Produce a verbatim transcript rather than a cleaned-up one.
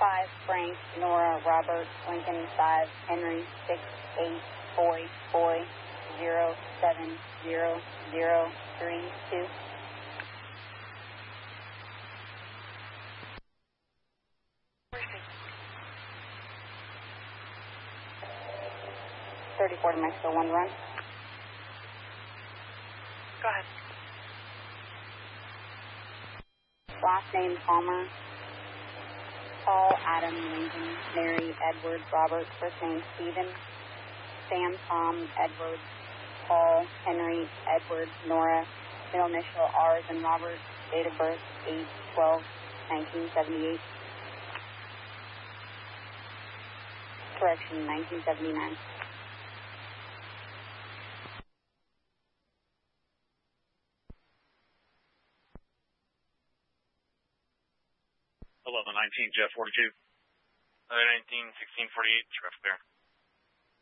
five, Frank, Nora, Robert, Lincoln, five, Henry, six, eight, boy, boy, zero, seven, zero, zero, three, two. thirty-four to Mexico, one run. Go ahead. Last name Palmer. Paul, Adam, Lincoln, Mary, Edward, Robert. First name Stephen. Sam, Tom, Edward, Paul, Henry, Edward, Nora. Middle initial R as in Robert. Date of birth eight twelve nineteen seventy-eight. Correction, nineteen seventy-nine. eleven nineteen, Jet forty-two. eleven nineteen, sixteen forty-eight, traffic there.